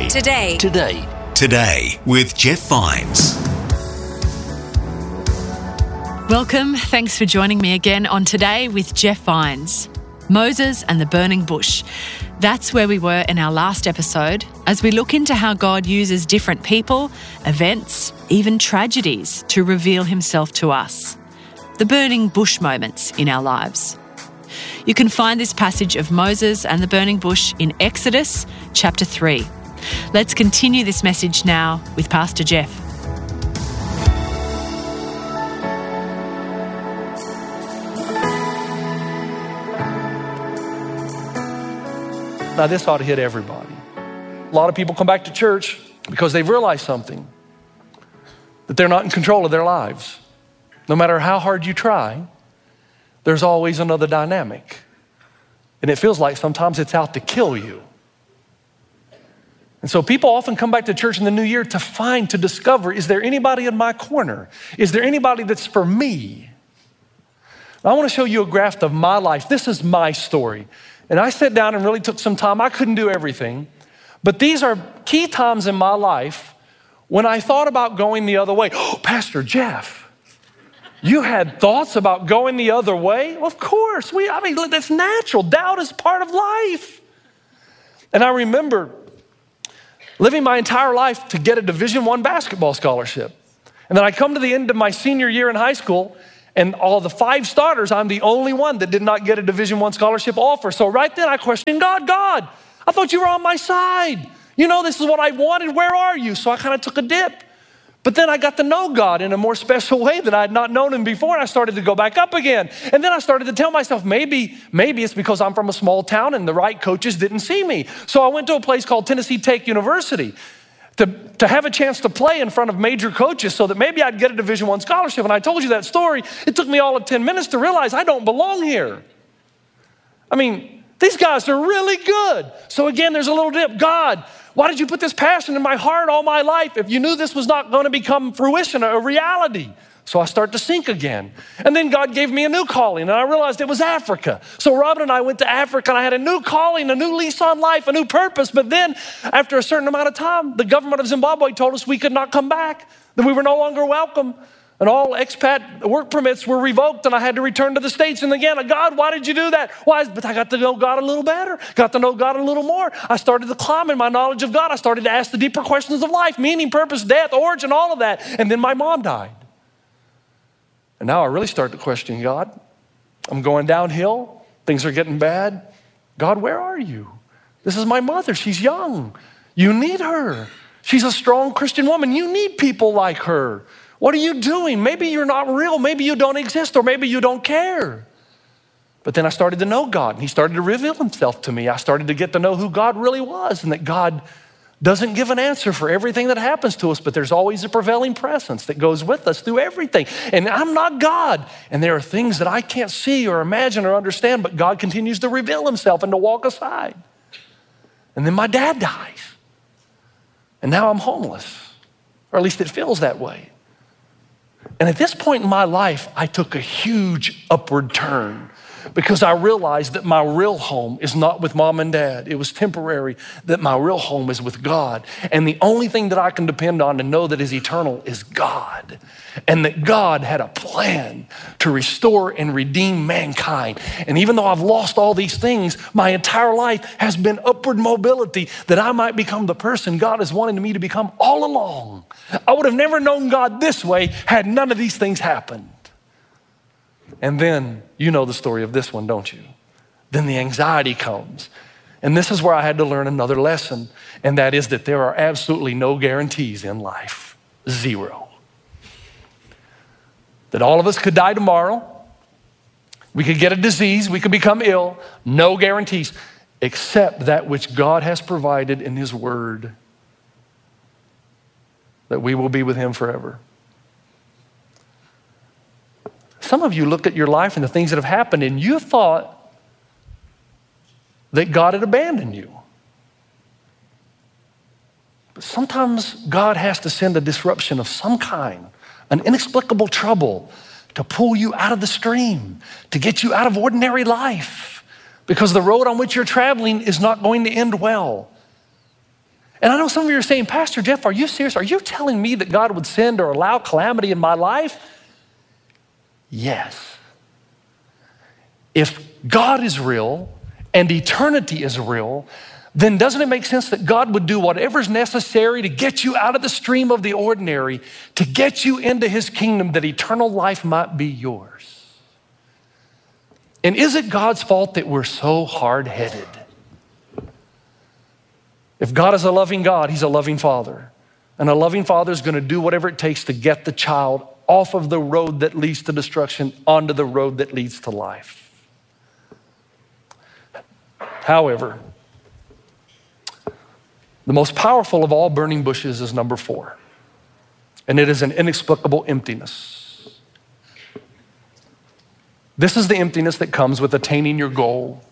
Today with Jeff Vines. Welcome. Thanks for joining me again on Today with Jeff Vines. Moses and the burning bush. That's where we were in our last episode as we look into how God uses different people, events, even tragedies to reveal himself to us. The burning bush moments in our lives. You can find this passage of Moses and the burning bush in Exodus chapter 3. Let's continue this message now with Pastor Jeff. Now this ought to hit everybody. A lot of people come back to church because they've realized something, that they're not in control of their lives. No matter how hard you try, there's always another dynamic. And it feels like sometimes it's out to kill you. And so people often come back to church in the new year to discover, is there anybody in my corner? Is there anybody that's for me? Now, I want to show you a graph of my life. This is my story. And I sat down and really took some time. I couldn't do everything. But these are key times in my life when I thought about going the other way. Oh, Pastor Jeff, you had thoughts about going the other way? Well, of course. That's natural. Doubt is part of life. And I remember living my entire life to get a Division I basketball scholarship. And then I come to the end of my senior year in high school, and all the 5 starters, I'm the only one that did not get a Division I scholarship offer. So right then I questioned God, I thought you were on my side. You know, this is what I wanted. Where are you? So I kind of took a dip. But then I got to know God in a more special way than I had not known him before. And I started to go back up again. And then I started to tell myself, maybe it's because I'm from a small town and the right coaches didn't see me. So I went to a place called Tennessee Tech University to have a chance to play in front of major coaches so that maybe I'd get a Division I scholarship. And I told you that story. It took me all of 10 minutes to realize I don't belong here. These guys are really good. So again, there's a little dip. God, why did you put this passion in my heart all my life if you knew this was not going to become fruition, a reality? So I start to sink again. And then God gave me a new calling, and I realized it was Africa. So Robin and I went to Africa, and I had a new calling, a new lease on life, a new purpose. But then after a certain amount of time, the government of Zimbabwe told us we could not come back, that we were no longer welcome. And all expat work permits were revoked, and I had to return to the States. And again, God, why did you do that? Why? But I got to know God a little better, got to know God a little more. I started to climb in my knowledge of God. I started to ask the deeper questions of life, meaning, purpose, death, origin, all of that. And then my mom died. And now I really start to question God. I'm going downhill. Things are getting bad. God, where are you? This is my mother. She's young. You need her. She's a strong Christian woman. You need people like her. What are you doing? Maybe you're not real. Maybe you don't exist, or maybe you don't care. But then I started to know God, and he started to reveal himself to me. I started to get to know who God really was, and that God doesn't give an answer for everything that happens to us, but there's always a prevailing presence that goes with us through everything. And I'm not God, and there are things that I can't see or imagine or understand, but God continues to reveal himself and to walk aside. And then my dad dies, and now I'm homeless, or at least it feels that way. And at this point in my life, I took a huge upward turn because I realized that my real home is not with mom and dad. It was temporary, that my real home is with God. And the only thing that I can depend on to know that is eternal is God. And that God had a plan to restore and redeem mankind. And even though I've lost all these things, my entire life has been upward mobility that I might become the person God has wanted me to become all along. I would have never known God this way had none of these things happened. And then, you know the story of this one, don't you? Then the anxiety comes. And this is where I had to learn another lesson, and that is that there are absolutely no guarantees in life. Zero. That all of us could die tomorrow. We could get a disease. We could become ill. No guarantees, except that which God has provided in his word, that we will be with him forever. Some of you look at your life and the things that have happened, and you thought that God had abandoned you. But sometimes God has to send a disruption of some kind, an inexplicable trouble to pull you out of the stream, to get you out of ordinary life, because the road on which you're traveling is not going to end well. And I know some of you are saying, Pastor Jeff, are you serious? Are you telling me that God would send or allow calamity in my life? Yes. If God is real and eternity is real, then doesn't it make sense that God would do whatever's necessary to get you out of the stream of the ordinary, to get you into his kingdom, that eternal life might be yours? And is it God's fault that we're so hard-headed? If God is a loving God, he's a loving father. And a loving father is going to do whatever it takes to get the child off of the road that leads to destruction onto the road that leads to life. However, the most powerful of all burning bushes is number 4, and it is an inexplicable emptiness. This is the emptiness that comes with attaining your goal.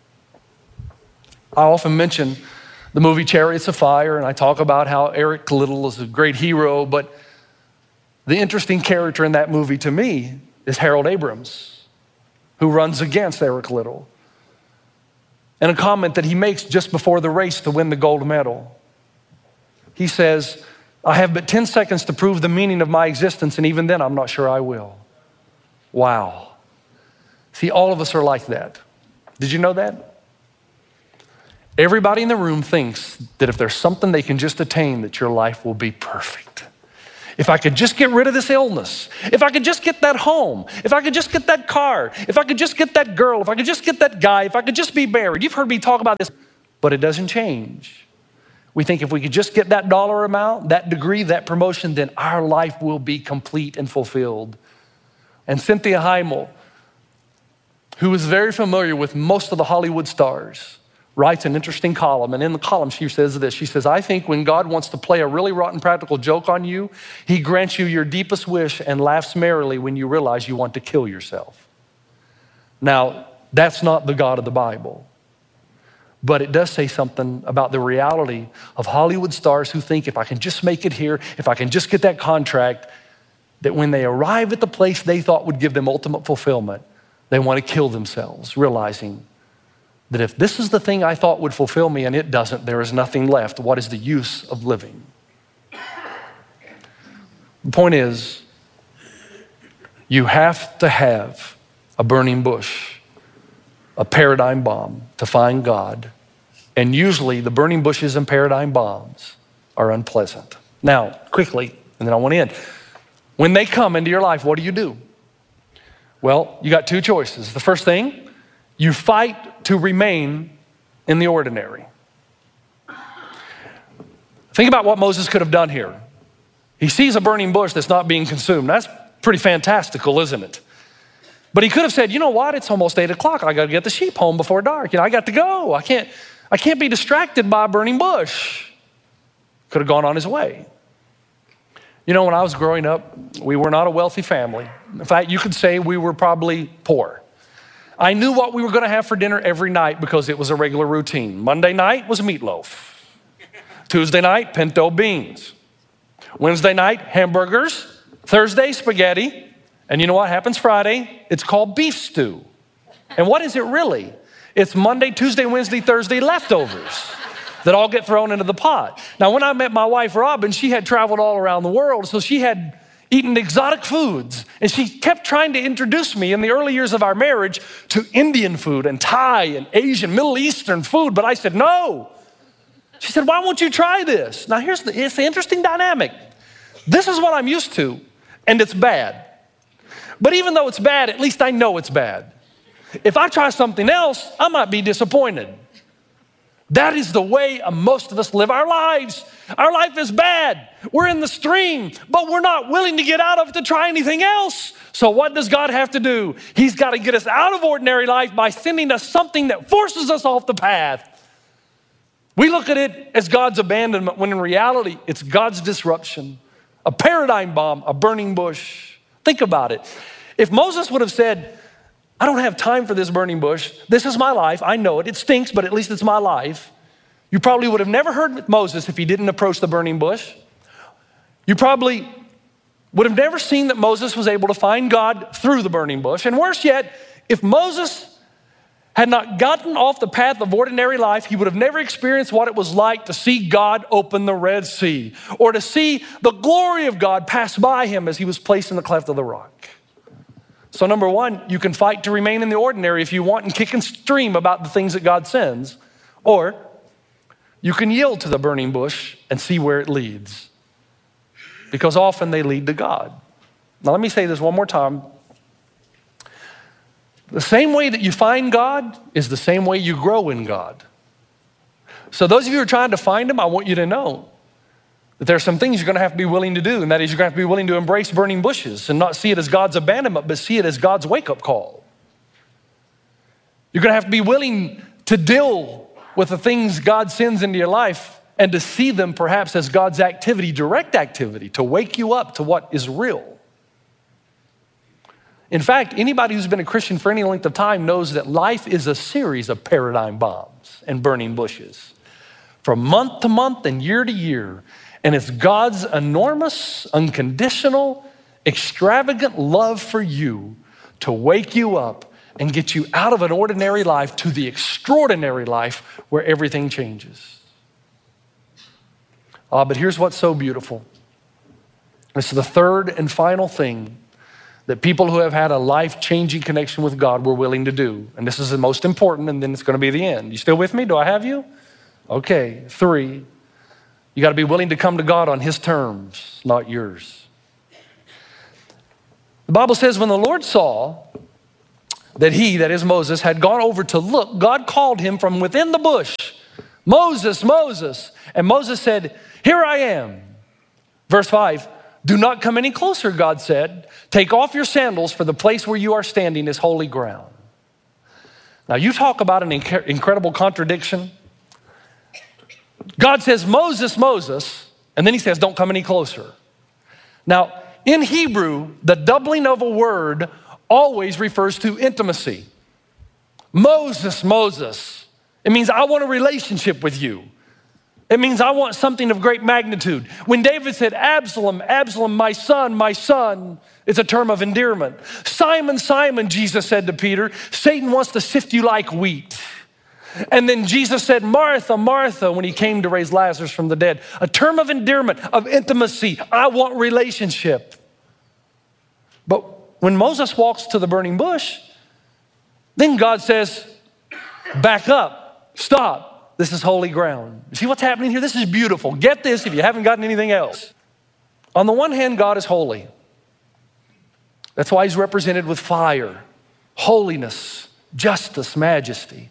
I often mention the movie Chariots of Fire, and I talk about how Eric Little is a great hero, but the interesting character in that movie to me is Harold Abrams, who runs against Eric Little. And a comment that he makes just before the race to win the gold medal. He says, I have but 10 seconds to prove the meaning of my existence, and even then I'm not sure I will. Wow. See, all of us are like that. Did you know that? Everybody in the room thinks that if there's something they can just attain, that your life will be perfect. If I could just get rid of this illness, if I could just get that home, if I could just get that car, if I could just get that girl, if I could just get that guy, if I could just be married. You've heard me talk about this, but it doesn't change. We think if we could just get that dollar amount, that degree, that promotion, then our life will be complete and fulfilled. And Cynthia Heimel, who is very familiar with most of the Hollywood stars, writes an interesting column, and in the column she says this. She says, I think when God wants to play a really rotten practical joke on you, he grants you your deepest wish and laughs merrily when you realize you want to kill yourself. Now, that's not the God of the Bible, but it does say something about the reality of Hollywood stars who think if I can just make it here, if I can just get that contract, that when they arrive at the place they thought would give them ultimate fulfillment, they want to kill themselves, realizing that if this is the thing I thought would fulfill me and it doesn't, there is nothing left. What is the use of living? The point is, you have to have a burning bush, a paradigm bomb to find God. And usually the burning bushes and paradigm bombs are unpleasant. Now, quickly, and then I want to end. When they come into your life, what do? Well, you got 2 choices. The first thing, you fight to remain in the ordinary. Think about what Moses could have done here. He sees a burning bush that's not being consumed. That's pretty fantastical, isn't it? But he could have said, you know what? It's almost 8 o'clock. I got to get the sheep home before dark. I got to go. I can't be distracted by a burning bush. Could have gone on his way. You know, when I was growing up, we were not a wealthy family. In fact, you could say we were probably poor. I knew what we were going to have for dinner every night because it was a regular routine. Monday night was meatloaf. Tuesday night, pinto beans. Wednesday night, hamburgers. Thursday, spaghetti. And you know what happens Friday? It's called beef stew. And what is it really? It's Monday, Tuesday, Wednesday, Thursday leftovers that all get thrown into the pot. Now, when I met my wife, Robin, she had traveled all around the world, so she had eaten exotic foods. And she kept trying to introduce me in the early years of our marriage to Indian food and Thai and Asian, Middle Eastern food. But I said, no. She said, why won't you try this? Now, it's the interesting dynamic. This is what I'm used to, and it's bad. But even though it's bad, at least I know it's bad. If I try something else, I might be disappointed. That is the way most of us live our lives. Our life is bad. We're in the stream, but we're not willing to get out of it to try anything else. So what does God have to do? He's got to get us out of ordinary life by sending us something that forces us off the path. We look at it as God's abandonment, when in reality, it's God's disruption, a paradigm bomb, a burning bush. Think about it. If Moses would have said, I don't have time for this burning bush. This is my life. I know it. It stinks, but at least it's my life. You probably would have never heard Moses if he didn't approach the burning bush. You probably would have never seen that Moses was able to find God through the burning bush. And worse yet, if Moses had not gotten off the path of ordinary life, he would have never experienced what it was like to see God open the Red Sea or to see the glory of God pass by him as he was placed in the cleft of the rock. So number one, you can fight to remain in the ordinary if you want and kick and scream about the things that God sends, or you can yield to the burning bush and see where it leads, because often they lead to God. Now let me say this one more time. The same way that you find God is the same way you grow in God. So those of you who are trying to find him, I want you to know that there are some things you're going to have to be willing to do, and that is you're going to have to be willing to embrace burning bushes and not see it as God's abandonment, but see it as God's wake-up call. You're going to have to be willing to deal with the things God sends into your life and to see them perhaps as God's activity, direct activity, to wake you up to what is real. In fact, anybody who's been a Christian for any length of time knows that life is a series of paradigm bombs and burning bushes from month to month and year to year. And it's God's enormous, unconditional, extravagant love for you to wake you up and get you out of an ordinary life to the extraordinary life where everything changes. But here's what's so beautiful. This is the third and final thing that people who have had a life-changing connection with God were willing to do. And this is the most important, and then it's going to be the end. You still with me? Do I have you? Okay, 3. You got to be willing to come to God on his terms, not yours. The Bible says when the Lord saw that he, that is Moses, had gone over to look, God called him from within the bush, Moses, Moses. And Moses said, here I am. Verse 5, do not come any closer, God said. Take off your sandals, for the place where you are standing is holy ground. Now you talk about an incredible contradiction. God says, Moses, Moses, and then he says, don't come any closer. Now, in Hebrew, the doubling of a word always refers to intimacy. Moses, Moses. It means I want a relationship with you. It means I want something of great magnitude. When David said, Absalom, Absalom, my son, it's a term of endearment. Simon, Simon, Jesus said to Peter, Satan wants to sift you like wheat. And then Jesus said, Martha, Martha, when he came to raise Lazarus from the dead. A term of endearment, of intimacy. I want relationship. But when Moses walks to the burning bush, then God says, back up, stop. This is holy ground. You see what's happening here? This is beautiful. Get this if you haven't gotten anything else. On the one hand, God is holy. That's why he's represented with fire, holiness, justice, majesty.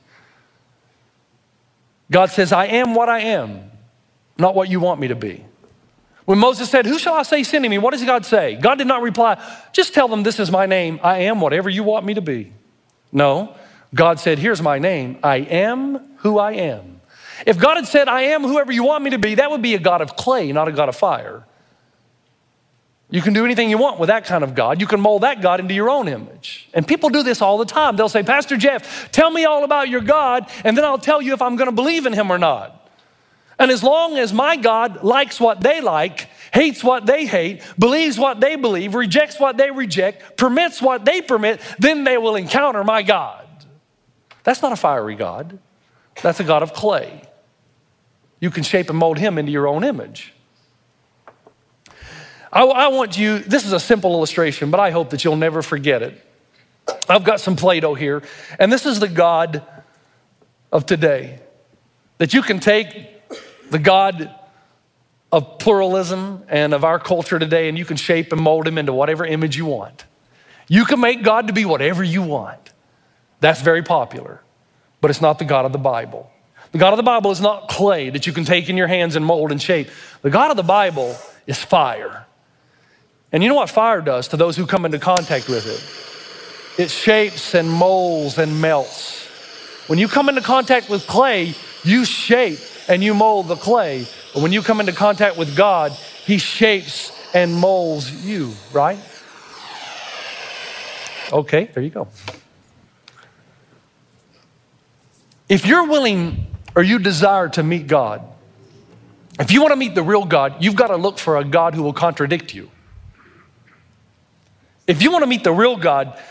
God says, I am what I am, not what you want me to be. When Moses said, who shall I say sending me? What does God say? God did not reply, just tell them this is my name. I am whatever you want me to be. No, God said, here's my name. I am who I am. If God had said, I am whoever you want me to be, that would be a God of clay, not a God of fire. You can do anything you want with that kind of God. You can mold that God into your own image. And people do this all the time. They'll say, Pastor Jeff, tell me all about your God, and then I'll tell you if I'm going to believe in him or not. And as long as my God likes what they like, hates what they hate, believes what they believe, rejects what they reject, permits what they permit, then they will encounter my God. That's not a fiery God. That's a God of clay. You can shape and mold him into your own image. I want you, this is a simple illustration, but I hope that you'll never forget it. I've got some Play-Doh here, and this is the God of today. That you can take the God of pluralism and of our culture today, and you can shape and mold him into whatever image you want. You can make God to be whatever you want. That's very popular, but it's not the God of the Bible. The God of the Bible is not clay that you can take in your hands and mold and shape. The God of the Bible is fire. And you know what fire does to those who come into contact with it? It shapes and molds and melts. When you come into contact with clay, you shape and you mold the clay. But when you come into contact with God, he shapes and molds you, right? Okay, there you go. If you're willing or you desire to meet God, if you want to meet the real God, you've got to look for a God who will contradict you. If you want to meet the real God,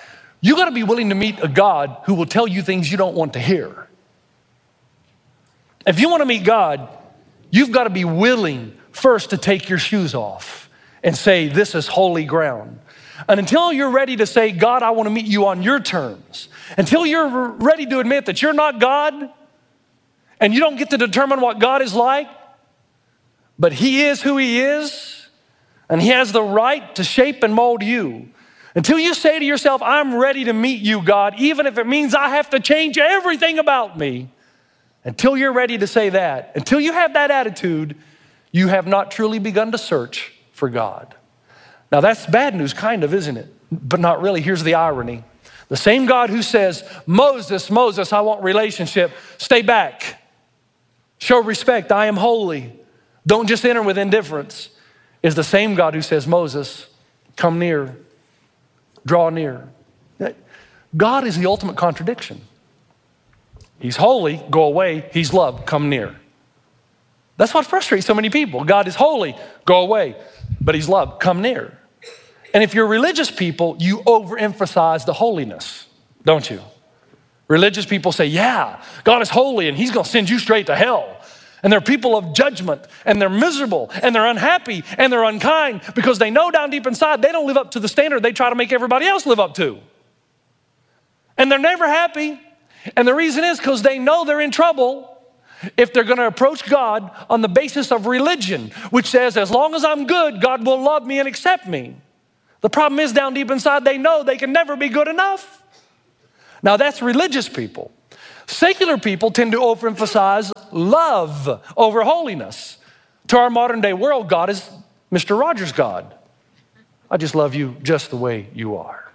You got to be willing to meet a God who will tell you things you don't want to hear. If you want to meet God, you've got to be willing first to take your shoes off and say, this is holy ground. And until you're ready to say, God, I want to meet you on your terms, until you're ready to admit that you're not God and you don't get to determine what God is like, but He is who He is, and He has the right to shape and mold you. Until you say to yourself, I'm ready to meet you, God, even if it means I have to change everything about me, until you're ready to say that, until you have that attitude, you have not truly begun to search for God. Now that's bad news, kind of, isn't it? But not really. Here's the irony. The same God who says, Moses, Moses, I want relationship, stay back. Show respect, I am holy. Don't just enter with indifference, is the same God who says, Moses, come near, draw near. God is the ultimate contradiction. He's holy, go away. He's love, come near. That's what frustrates so many people. God is holy, go away. But He's love, come near. And if you're religious people, you overemphasize the holiness, don't you? Religious people say, yeah, God is holy and He's going to send you straight to hell. And they're people of judgment, and they're miserable, and they're unhappy, and they're unkind because they know down deep inside they don't live up to the standard they try to make everybody else live up to. And they're never happy. And the reason is because they know they're in trouble if they're going to approach God on the basis of religion, which says, as long as I'm good, God will love me and accept me. The problem is down deep inside, they know they can never be good enough. Now that's religious people. Secular people tend to overemphasize love over holiness. To our modern day world, God is Mr. Rogers' God. I just love you just the way you are.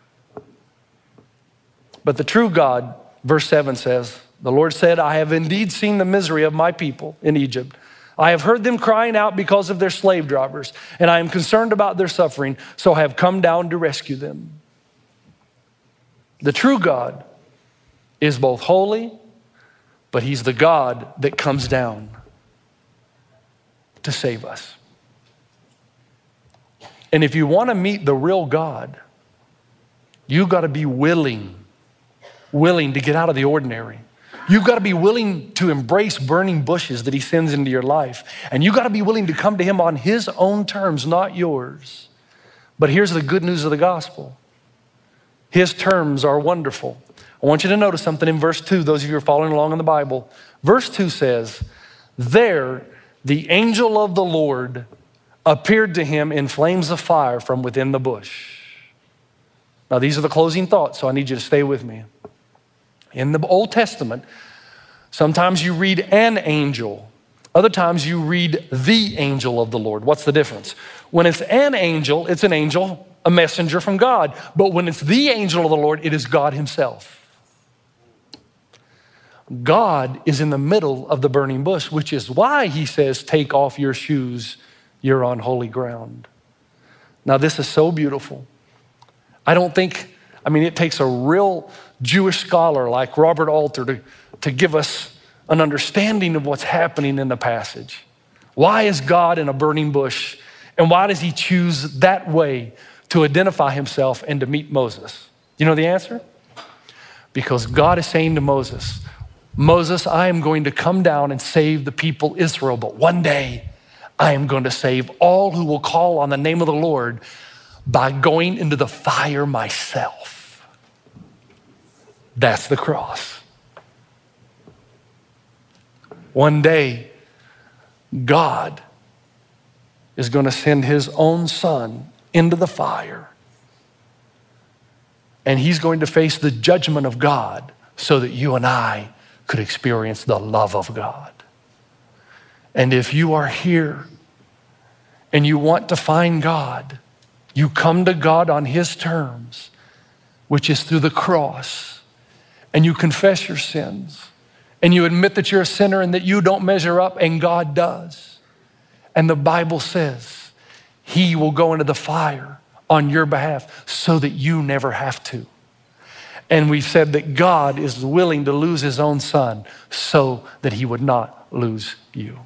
But the true God, verse 7 says, the Lord said, I have indeed seen the misery of my people in Egypt. I have heard them crying out because of their slave drivers, and I am concerned about their suffering, so I have come down to rescue them. The true God is both holy, but He's the God that comes down to save us. And if you want to meet the real God, you've got to be willing to get out of the ordinary. You've got to be willing to embrace burning bushes that He sends into your life. And you've got to be willing to come to Him on His own terms, not yours. But here's the good news of the gospel. His terms are wonderful. I want you to notice something in verse 2, those of you who are following along in the Bible. Verse 2 says, there the angel of the Lord appeared to him in flames of fire from within the bush. Now these are the closing thoughts, so I need you to stay with me. In the Old Testament, sometimes you read an angel. Other times you read the angel of the Lord. What's the difference? When it's an angel, it's an angel, a messenger from God. But when it's the angel of the Lord, it is God Himself. God is in the middle of the burning bush, which is why He says, take off your shoes, you're on holy ground. Now this is so beautiful. It takes a real Jewish scholar like Robert Alter to give us an understanding of what's happening in the passage. Why is God in a burning bush? And why does He choose that way to identify Himself and to meet Moses? You know the answer? Because God is saying to Moses, Moses, I am going to come down and save the people Israel, but one day I am going to save all who will call on the name of the Lord by going into the fire myself. That's the cross. One day, God is going to send His own Son into the fire, and He's going to face the judgment of God so that you and I could experience the love of God. And if you are here and you want to find God, you come to God on His terms, which is through the cross, and you confess your sins, and you admit that you're a sinner and that you don't measure up, and God does. And the Bible says He will go into the fire on your behalf so that you never have to. And we said that God is willing to lose His own Son so that He would not lose you.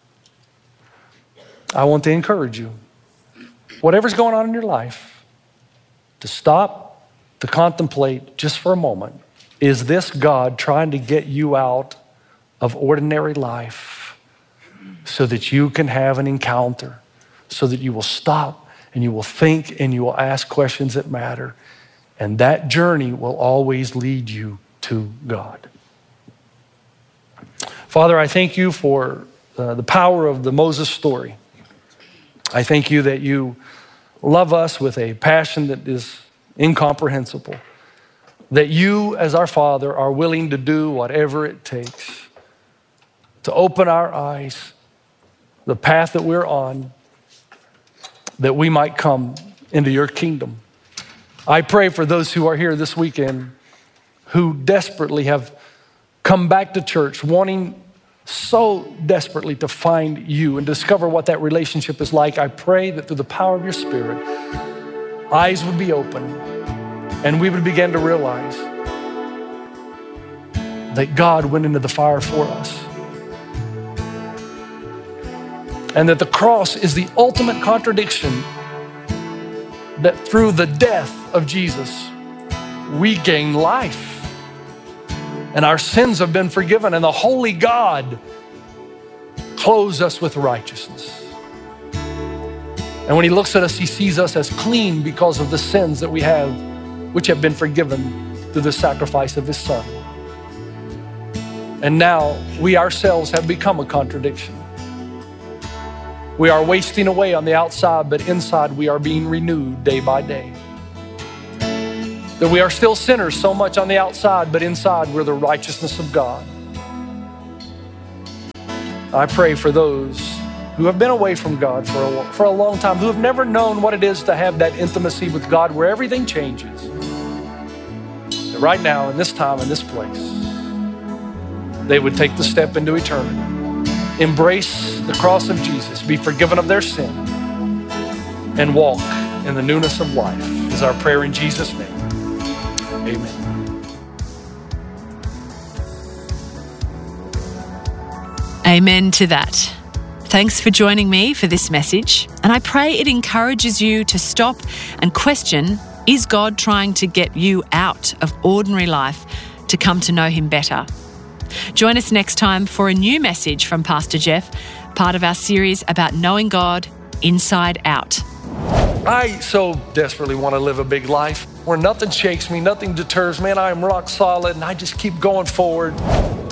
I want to encourage you, whatever's going on in your life, to stop, to contemplate just for a moment, is this God trying to get you out of ordinary life so that you can have an encounter, so that you will stop and you will think and you will ask questions that matter. And that journey will always lead you to God. Father, I thank you for the power of the Moses story. I thank you that you love us with a passion that is incomprehensible, that you as our Father are willing to do whatever it takes to open our eyes, the path that we're on, that we might come into your kingdom. I pray for those who are here this weekend who desperately have come back to church, wanting so desperately to find you and discover what that relationship is like. I pray that through the power of your Spirit, eyes would be open and we would begin to realize that God went into the fire for us, and that the cross is the ultimate contradiction, that through the death of Jesus, we gain life. And our sins have been forgiven, and the holy God clothes us with righteousness. And when he looks at us, he sees us as clean because of the sins that we have, which have been forgiven through the sacrifice of his Son. And now we ourselves have become a contradiction. We are wasting away on the outside, but inside we are being renewed day by day. That we are still sinners so much on the outside, but inside we're the righteousness of God. I pray for those who have been away from God for a long time, who have never known what it is to have that intimacy with God where everything changes. That right now, in this time, in this place, they would take the step into eternity, embrace the cross of Jesus, be forgiven of their sin, and walk in the newness of life is our prayer in Jesus' name. Amen. Amen to that. Thanks for joining me for this message, and I pray it encourages you to stop and question, is God trying to get you out of ordinary life to come to know him better? Join us next time for a new message from Pastor Jeff, part of our series about knowing God inside out. I so desperately want to live a big life where nothing shakes me, nothing deters me, and I am rock solid and I just keep going forward.